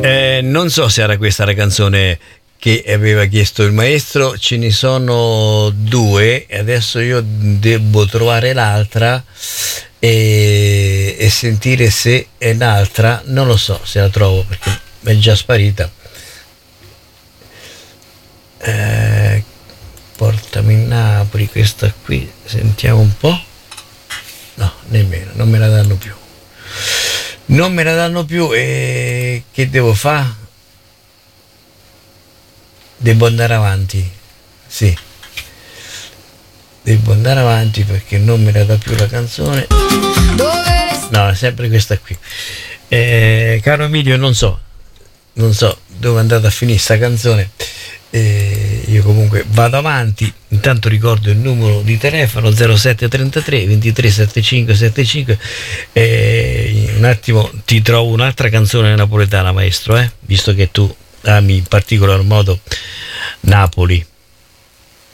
Non so se era questa la canzone che aveva chiesto il maestro, ce ne sono due e adesso io devo trovare l'altra e sentire se è l'altra. Non lo so se la trovo perché è già sparita. Portami in Napoli, questa qui, sentiamo un po'. No, nemmeno, non me la danno più. Non me la danno più e che devo fare? Devo andare avanti, sì. Devo andare avanti perché non me la dà più la canzone. No, è sempre questa qui. Caro Emilio, non so dove è andata a finire sta canzone. Io comunque vado avanti. Intanto ricordo il numero di telefono 0733 23 75 75. Un attimo ti trovo un'altra canzone napoletana, maestro, visto che tu ami in particolar modo Napoli.